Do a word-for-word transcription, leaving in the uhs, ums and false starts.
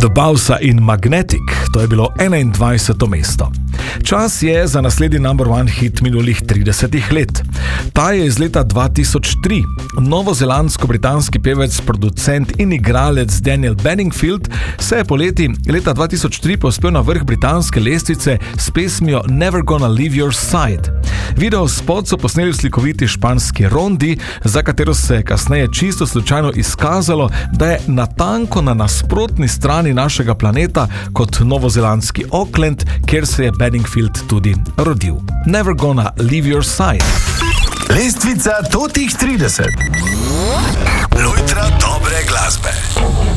The Bausa in Magnetic, to je bilo enaindvajseto mesto. Čas je za naslednji number one hit minulih tridesetih let. Ta je iz leta dva tisoč tri. Novozelandsko-britanski pevec, producent in igralec Daniel Bedingfield se je poleti leta dva tisoč tri povzpel na vrh britanske lestvice s pesmijo Never Gonna Leave Your Side. Video spot so posneli v slikoviti španski Rondi, za katero se je kasneje čisto slučajno izkazalo, da je natanko na nasprotni strani našega planeta kot novozelandski Auckland, kjer se je Bedingfield tudi rodil. Never Gonna Leave Your Side. Lestvica totih trideset. Lojtra dobre glasbe.